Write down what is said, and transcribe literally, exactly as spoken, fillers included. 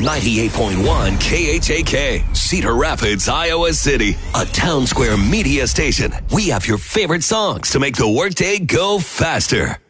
ninety-eight point one K H A K, Cedar Rapids, Iowa City, a Town Square media station. We have your favorite songs to make the workday go faster.